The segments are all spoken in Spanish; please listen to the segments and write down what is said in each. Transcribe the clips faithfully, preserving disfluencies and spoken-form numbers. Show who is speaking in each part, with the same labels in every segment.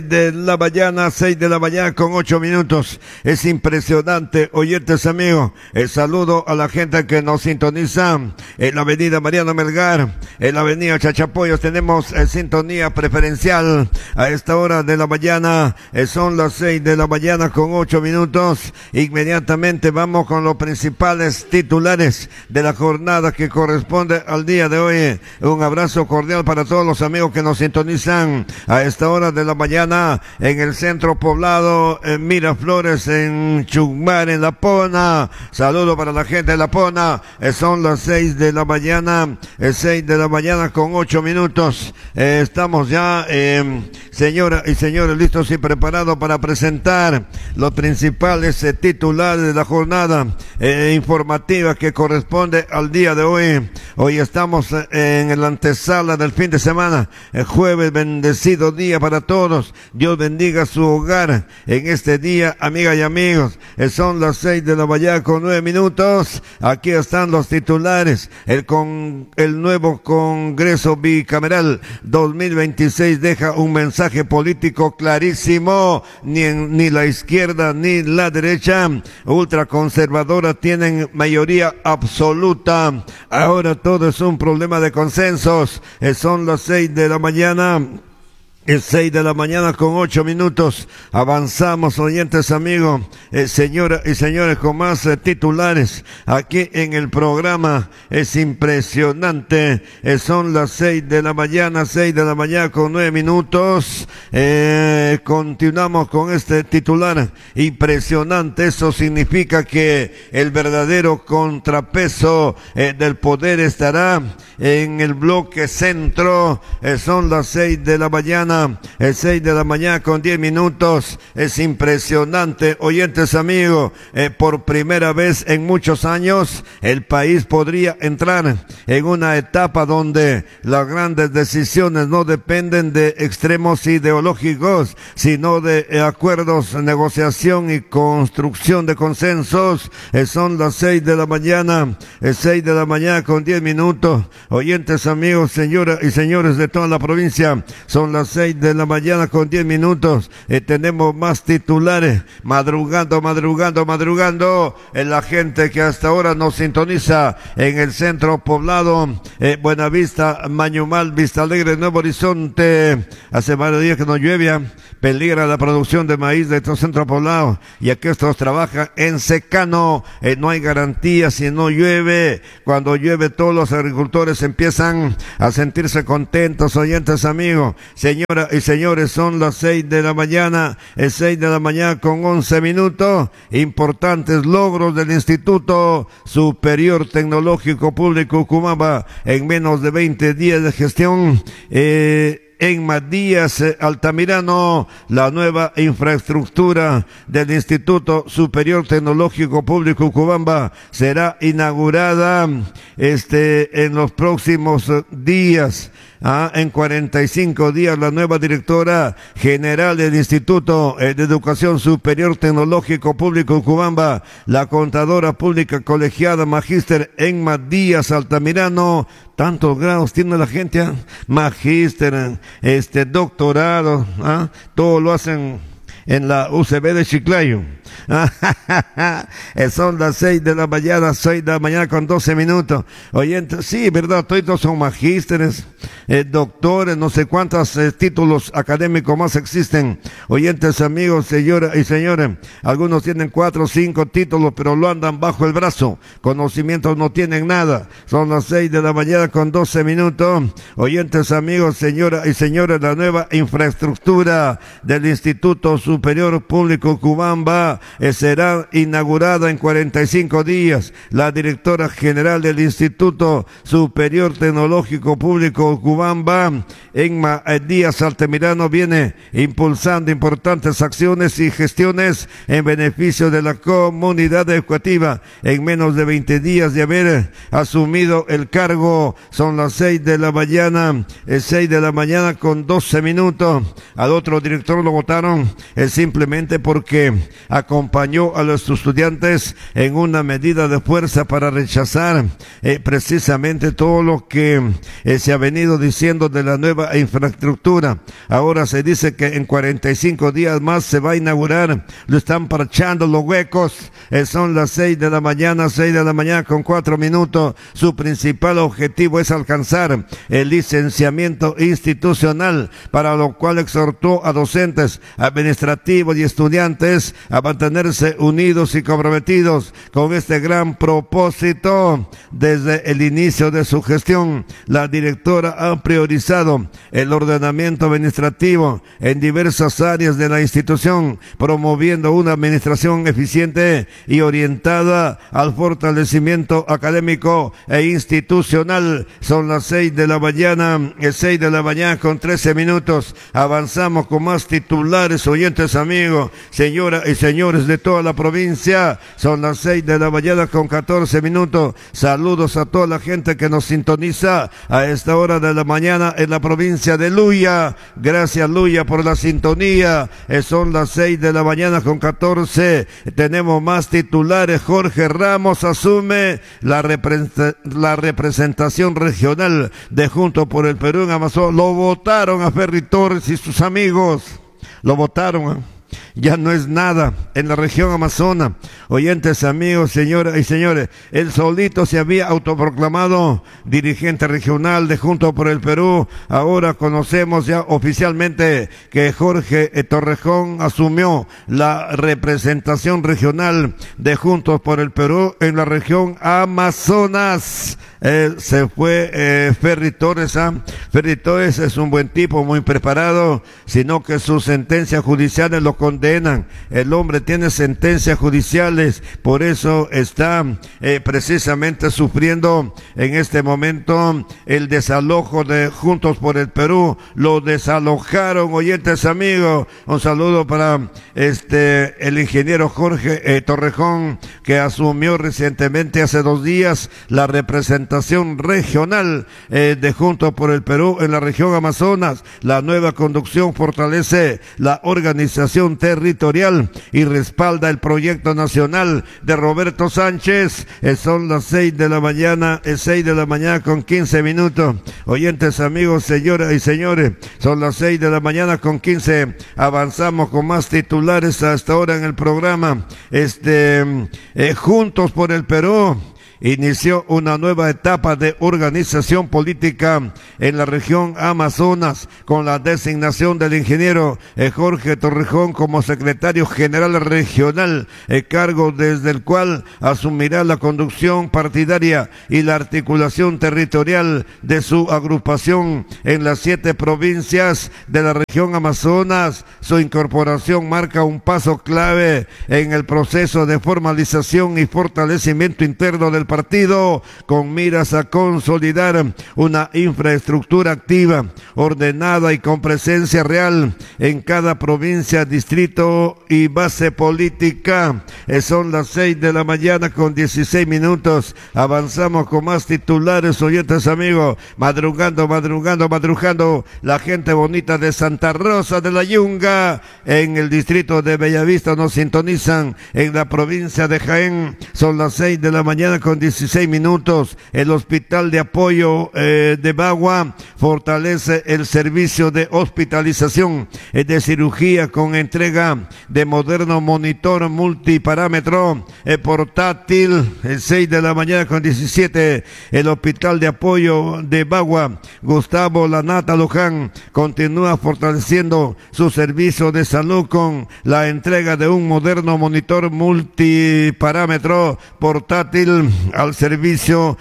Speaker 1: de la mañana, seis de la mañana con ocho minutos. Es impresionante, oyentes amigos. El saludo a la gente que nos sintoniza en la avenida Mariano Melgar, en la avenida Chachapoyos. Tenemos eh, sintonía preferencial a esta hora de la mañana. Eh, son las seis de la mañana con ocho minutos. Inmediatamente vamos con los principales titulares de la jornada que corresponde al día de hoy. Un abrazo cordial para todos los amigos que nos sintonizan a esta hora de la mañana en el centro poblado, en Miraflores, en Chumar, en La Pona. Saludo para la gente de La Pona. Eh, son las seis de la mañana, eh, seis de la mañana con ocho minutos. Eh, estamos ya, eh, señoras y señores, listos y preparados para presentar los principales eh, titulares de la jornada eh, informativa que corresponde al día de hoy. Hoy estamos eh, en la antesala del fin de semana, el jueves, bendecido día para todos. Dios bendiga su hogar en este día, amigas y amigos. Eh, son las seis de la mañana con nueve minutos. Aquí están los titulares. El, con, el nuevo Congreso Bicameral dos mil veintiséis deja un mensaje político clarísimo. Ni, en, ni la izquierda ni la derecha ultraconservadora tienen mayoría absoluta. Ahora todo es un problema de consensos. Eh, son las seis de la mañana. Es seis de la mañana con ocho minutos. Avanzamos, oyentes amigos, eh, señoras y señores, con más eh, titulares aquí en el programa. Es impresionante. Eh, son las seis de la mañana, seis de la mañana con nueve minutos. Eh, continuamos con este titular impresionante. Eso significa que el verdadero contrapeso eh, del poder estará en el bloque centro. Eh, son las seis de la mañana. El seis de la mañana con diez minutos. Es impresionante, oyentes amigos, eh, por primera vez en muchos años el país podría entrar en una etapa donde las grandes decisiones no dependen de extremos ideológicos, sino de eh, acuerdos, negociación y construcción de consensos. Eh, son las seis de la mañana, el seis de la mañana con diez minutos. Oyentes amigos, señoras y señores de toda la provincia, son las seis de la mañana con diez minutos. Eh, tenemos más titulares. Madrugando, madrugando, madrugando. Eh, la gente que hasta ahora nos sintoniza en el centro poblado, eh, Buenavista, Mañumal, Vista Alegre, Nuevo Horizonte. Hace varios días que no llueve. Peligra la producción de maíz de estos centros poblados. Y aquí estos trabajan en secano. Eh, no hay garantía si no llueve. Cuando llueve, todos los agricultores empiezan a sentirse contentos, oyentes amigos. Señoras y señores, son las seis de la mañana, es seis de la mañana con once minutos. Importantes logros del Instituto Superior Tecnológico Público Ucumamba en menos de veinte días de gestión. Eh, Enma Díaz Altamirano, la nueva infraestructura del Instituto Superior Tecnológico Público Ucumamba será inaugurada este en los próximos días. Ah, en cuarenta y cinco días, la nueva directora general del Instituto de Educación Superior Tecnológico Público Ucumamba, la contadora pública colegiada magíster Enma Díaz Altamirano. Tantos grados tiene la gente, ¿eh? Magíster, este, doctorado, ¿ah? Todo lo hacen en la U C B de Chiclayo. Son las seis de la mañana, seis de la mañana con doce minutos. Oyentes, sí, verdad, todos son magísteres, eh, doctores, no sé cuántos eh, títulos académicos más existen. Oyentes, amigos, señoras y señores, algunos tienen cuatro o cinco títulos, pero lo andan bajo el brazo. Conocimientos no tienen nada. Son las seis de la mañana con doce minutos. Oyentes, amigos, señoras y señores, la nueva infraestructura del Instituto Superior Público Ucumamba eh, será inaugurada en cuarenta y cinco días. La directora general del Instituto Superior Tecnológico Público Ucumamba, Enma Díaz Altamirano, viene impulsando importantes acciones y gestiones en beneficio de la comunidad educativa. En menos de veinte días de haber asumido el cargo, son las seis de la mañana, el seis de la mañana con doce minutos. Al otro director lo votaron es simplemente porque acompañó a los estudiantes en una medida de fuerza para rechazar eh, precisamente todo lo que eh, se ha venido diciendo de la nueva infraestructura. Ahora se dice que en cuarenta y cinco días más se va a inaugurar, lo están parchando los huecos. Eh, son las seis de la mañana, seis de la mañana con cuatro minutos. Su principal objetivo es alcanzar el licenciamiento institucional, para lo cual exhortó a docentes, administrativos y estudiantes a mantenerse unidos y comprometidos con este gran propósito. Desde el inicio de su gestión, la directora ha priorizado el ordenamiento administrativo en diversas áreas de la institución, promoviendo una administración eficiente y orientada al fortalecimiento académico e institucional. Son las seis de la mañana, el seis de la mañana con trece minutos. Avanzamos con más titulares, oyentes amigos, señoras y señores de toda la provincia. Son las seis de la mañana con catorce minutos. Saludos a toda la gente que nos sintoniza a esta hora de la mañana en la provincia de Luya. Gracias, Luya, por la sintonía. Eh, son las seis de la mañana con catorce. Tenemos más titulares. Jorge Ramos asume la, repre- la representación regional de Juntos por el Perú en Amazonas. Lo votaron a Ferry Torres y sus amigos. Lo votaron, ¿eh? Ya no es nada en la región amazona. Oyentes amigos, señoras y señores, él solito se había autoproclamado dirigente regional de Juntos por el Perú. Ahora conocemos ya oficialmente que Jorge Torrejón asumió la representación regional de Juntos por el Perú en la región Amazonas. Eh, se fue eh, Ferry Torres. ¿eh? Ferry Torres es un buen tipo, muy preparado, sino que sus sentencias judiciales lo condenan. El hombre tiene sentencias judiciales, por eso está eh, precisamente sufriendo en este momento el desalojo de Juntos por el Perú. Lo desalojaron, oyentes amigos. Un saludo para este el ingeniero Jorge eh, Torrejón, que asumió recientemente, hace dos días, la representación regional eh, de Juntos por el Perú en la región Amazonas. La nueva conducción fortalece la organización territorial y respalda el proyecto nacional de Roberto Sánchez. Eh, son las seis de la mañana, eh, seis de la mañana con quince minutos. Oyentes amigos, señoras y señores, son las seis de la mañana con quince. Avanzamos con más titulares hasta ahora en el programa. Este, eh, Juntos por el Perú inició una nueva etapa de organización política en la región Amazonas con la designación del ingeniero eh, Jorge Torrejón como secretario general regional, eh, cargo desde el cual asumirá la conducción partidaria y la articulación territorial de su agrupación en las siete provincias de la región Amazonas. Su incorporación marca un paso clave en el proceso de formalización y fortalecimiento interno del partido, con miras a consolidar una infraestructura activa, ordenada y con presencia real en cada provincia, distrito y base política. Eh, son las seis de la mañana con dieciséis minutos. Avanzamos con más titulares, oyentes amigos. Madrugando, madrugando, madrugando. La gente bonita de Santa Rosa de la Yunga, en el distrito de Bellavista, nos sintonizan en la provincia de Jaén. Son las seis de la mañana con dieciséis minutos. El Hospital de Apoyo eh, de Bagua fortalece el servicio de hospitalización eh, de cirugía con entrega de moderno monitor multiparámetro eh, portátil. El seis de la mañana con diecisiete. El Hospital de Apoyo de Bagua, Gustavo Lanata Luján, continúa fortaleciendo su servicio de salud con la entrega de un moderno monitor multiparámetro portátil al servicio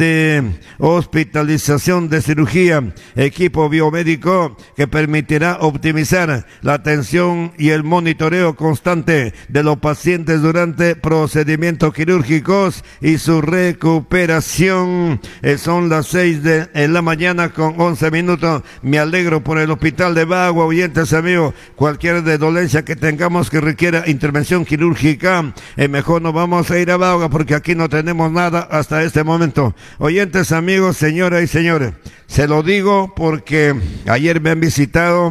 Speaker 1: de hospitalización de cirugía, equipo biomédico que permitirá optimizar la atención y el monitoreo constante de los pacientes durante procedimientos quirúrgicos y su recuperación. Eh, son las seis de la mañana con once minutos. Me alegro por el Hospital de Bagua, oyentes amigos. Cualquier de dolencia que tengamos que requiera intervención quirúrgica, eh, mejor no vamos a ir a Bagua, porque aquí no tenemos nada hasta este momento. Oyentes amigos, señoras y señores, se lo digo porque ayer me han visitado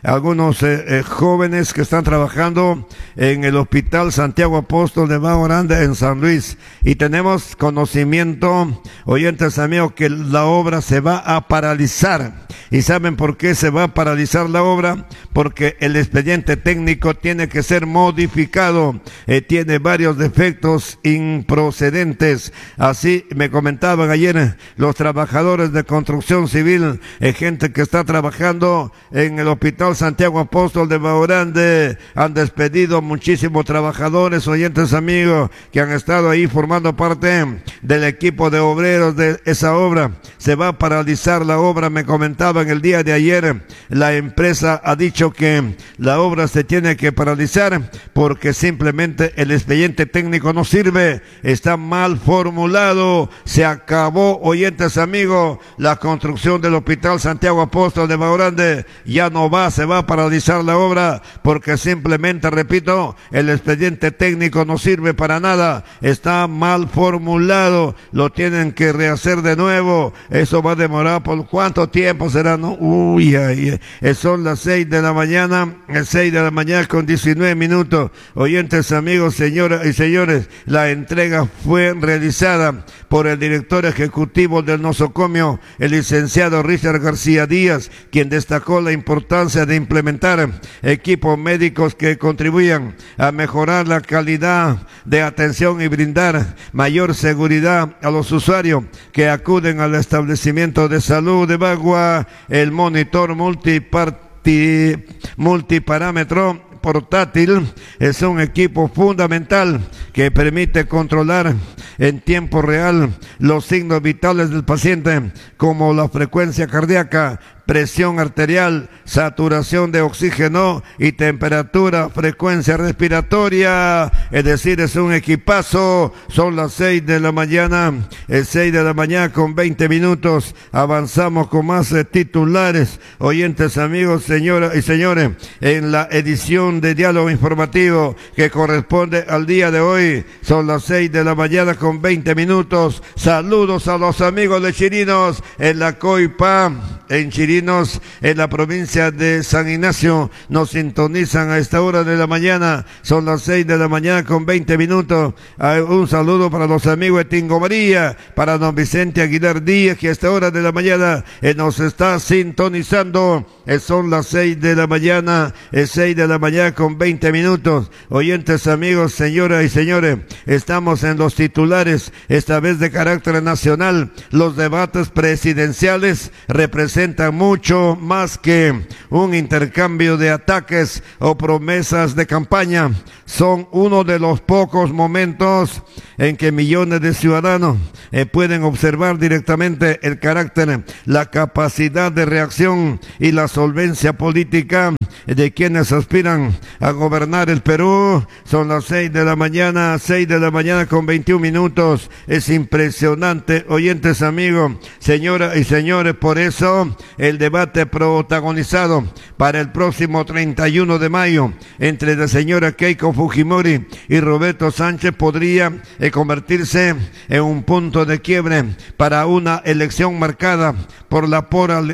Speaker 1: algunos eh, eh, jóvenes que están trabajando en el Hospital Santiago Apóstol de Vago Grande en San Luis. Y tenemos conocimiento, oyentes amigos, que la obra se va a paralizar. ¿Y saben por qué se va a paralizar la obra? Porque el expediente técnico tiene que ser modificado, eh, tiene varios defectos improcedentes. Así me comentaban ayer los trabajadores de construcción civil, eh, gente que está trabajando en el Hospital Santiago Apóstol de Vago Grande. Han despedido muchísimos trabajadores, oyentes amigos, que han estado ahí formando parte del equipo de obreros de esa obra. Se va a paralizar la obra, me comentaban el día de ayer. La empresa ha dicho que la obra se tiene que paralizar porque simplemente el expediente técnico no sirve, está mal formulado. Se acabó, oyentes amigos, la construcción del Hospital Santiago Apóstol de Vago Grande. Ya no va, se va a paralizar la obra porque simplemente, repito, el expediente técnico no sirve para nada, está mal formulado, lo tienen que rehacer de nuevo. Eso va a demorar, ¿por cuánto tiempo será? No, uy, ay, ay. Son las seis de la mañana, seis de la mañana con diecinueve minutos. Oyentes amigos, señoras y señores, la entrega fue realizada por el director ejecutivo del nosocomio, el licenciado Richard García Díaz, quien destacó la importancia de implementar equipos médicos que contribuyan a mejorar la calidad de atención y brindar mayor seguridad a los usuarios que acuden al establecimiento de salud de Bagua. El monitor multiparti, multiparámetro portátil es un equipo fundamental que permite controlar en tiempo real los signos vitales del paciente, como la frecuencia cardíaca, presión arterial, saturación de oxígeno y temperatura, frecuencia respiratoria. Es decir, es un equipazo. Son las seis de la mañana, es seis de la mañana con veinte minutos. Avanzamos con más eh, titulares. Oyentes amigos, señoras y señores, en la edición de Diálogo Informativo que corresponde al día de hoy, son las seis de la mañana con veinte minutos. Saludos a los amigos de Chirinos en la Coipa, en Chirinos, en la provincia de San Ignacio. Nos sintonizan a esta hora de la mañana, son las seis de la mañana con veinte minutos. Un saludo para los amigos de Tingo María, para don Vicente Aguilar Díaz, que a esta hora de la mañana eh, nos está sintonizando. Eh, son las seis de la mañana, es seis de la mañana con veinte minutos. Oyentes amigos, señoras y señores, estamos en los titulares, esta vez de carácter nacional. Los debates presidenciales representan mucho más que un intercambio de ataques o promesas de campaña. Son uno de los pocos momentos en que millones de ciudadanos eh, pueden observar directamente el carácter, la capacidad de reacción y la solvencia política de quienes aspiran a gobernar el Perú. Son las seis de la mañana, seis de la mañana con veintiún minutos. Es impresionante, oyentes amigos, señoras y señores. Por eso el debate protagonizado para el próximo treinta y uno de mayo entre la señora Keiko Fujimori y Roberto Sánchez podría eh, convertirse en un punto de quiebre para una elección marcada por la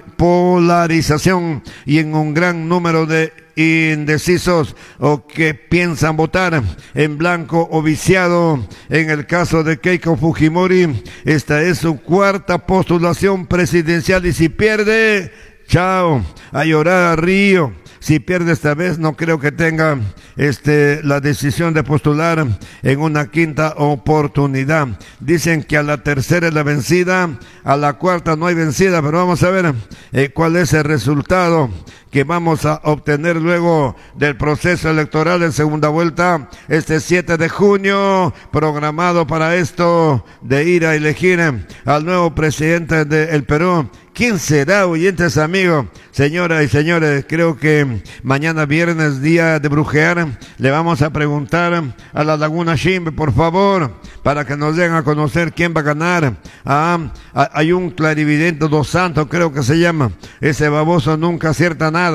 Speaker 1: polarización y en un gran número de indecisos o que piensan votar en blanco o viciado. En el caso de Keiko Fujimori, esta es su cuarta postulación presidencial y si pierde, chao, a llorar a Río. Si pierde esta vez, no creo que tenga este, la decisión de postular en una quinta oportunidad. Dicen que a la tercera es la vencida, a la cuarta no hay vencida, pero vamos a ver eh, cuál es el resultado que vamos a obtener luego del proceso electoral en segunda vuelta, este siete de junio, programado para esto de ir a elegir al nuevo presidente del Perú. ¿Quién será, oyentes amigos? Señoras y señores, creo que mañana viernes, día de brujear, le vamos a preguntar a la Laguna Shimbe, por favor, para que nos den a conocer quién va a ganar. Ah, hay un clarividente, Dos Santos creo que se llama, ese baboso nunca acierta nada.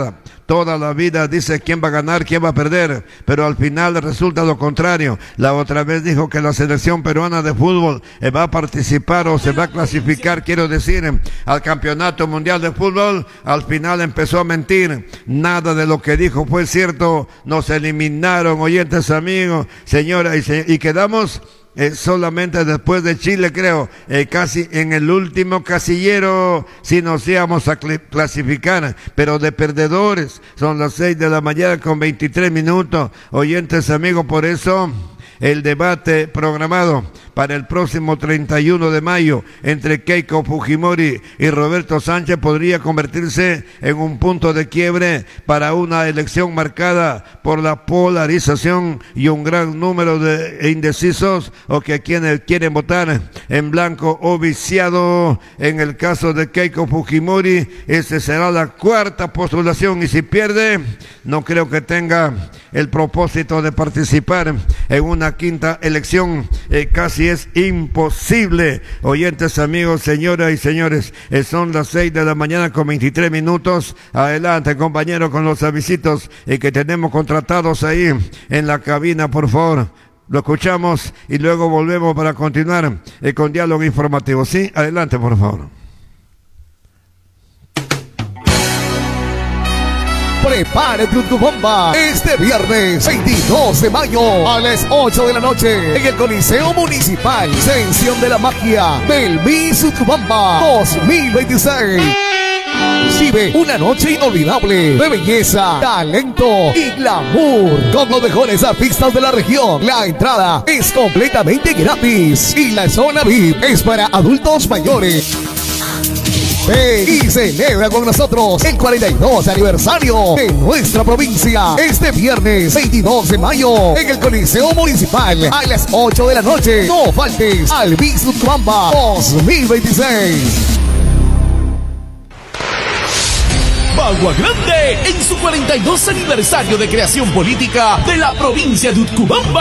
Speaker 1: Toda la vida dice quién va a ganar, quién va a perder, pero al final resulta lo contrario. La otra vez dijo que la selección peruana de fútbol eh, va a participar o se va a clasificar, quiero decir, al campeonato mundial de fútbol. Al final empezó a mentir. Nada de lo que dijo fue cierto. Nos eliminaron, oyentes amigos, señora, y, se, y quedamos Eh, solamente después de Chile, creo, eh, casi en el último casillero, si nos íbamos a cl- clasificar, pero de perdedores. Son las seis de la mañana con veintitrés minutos, oyentes amigos. Por eso el debate programado para el próximo treinta y uno de mayo entre Keiko Fujimori y Roberto Sánchez podría convertirse en un punto de quiebre para una elección marcada por la polarización y un gran número de indecisos, o que quienes quieren votar en blanco o viciado. En el caso de Keiko Fujimori, esa será la cuarta postulación, y si pierde, no creo que tenga el propósito de participar en una quinta elección. Eh, casi es imposible. Oyentes amigos, señoras y señores, eh, son las seis de la mañana con veintitrés minutos. Adelante, compañero, con los avisitos eh, que tenemos contratados ahí en la cabina, por favor. Lo escuchamos y luego volvemos para continuar eh, con diálogo informativo. Sí, adelante, por favor.
Speaker 2: Prepárate tu bomba este viernes veintidós de mayo a las ocho de la noche en el Coliseo Municipal. Sensación de la Magia Belmí Utcubamba dos mil veintiséis. Vive una noche inolvidable de belleza, talento y glamour con los mejores artistas de la región. La entrada es completamente gratis y la zona V I P es para adultos mayores. Ven y celebra con nosotros el cuarenta y dos aniversario de nuestra provincia este viernes veintidós de mayo en el Coliseo Municipal a las ocho de la noche. No faltes al Miss Utcubamba dos mil veintiséis.
Speaker 3: Bagua Grande en su cuarenta y dos aniversario de creación política de la provincia de Utcubamba.